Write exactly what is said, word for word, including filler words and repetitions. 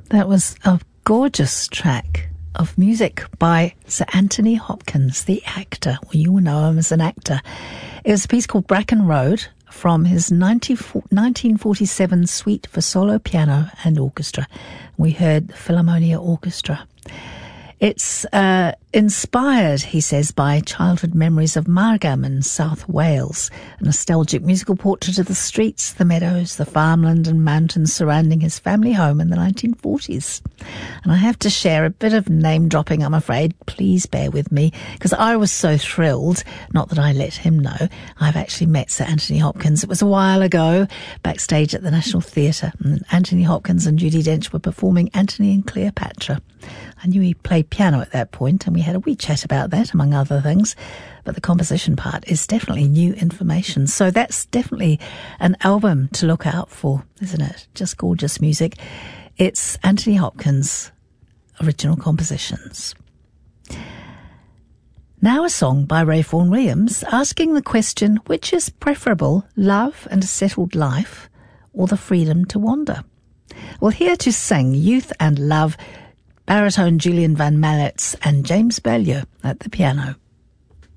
That was a gorgeous track of music by Sir Anthony Hopkins, the actor. Well, you will know him as an actor. It was a piece called Bracken Road from his nineteen forty-seven suite for solo piano and orchestra. We heard the Philharmonia Orchestra. It's uh, inspired, he says, by childhood memories of Margam in South Wales, a nostalgic musical portrait of the streets, the meadows, the farmland and mountains surrounding his family home in the nineteen forties. And I have to share a bit of name dropping, I'm afraid. Please bear with me, because I was so thrilled, not that I let him know, I've actually met Sir Anthony Hopkins. It was a while ago, backstage at the National Theatre, and Anthony Hopkins and Judi Dench were performing Antony and Cleopatra. I knew he played piano at that point, and we had a wee chat about that, among other things. But the composition part is definitely new information. So that's definitely an album to look out for, isn't it? Just gorgeous music. It's Anthony Hopkins' original compositions. Now a song by Ray Vaughan Williams asking the question, which is preferable, love and a settled life, or the freedom to wander? Well, here to sing Youth and Love, baritone Julian Van Mallets and James Baillieu at the piano.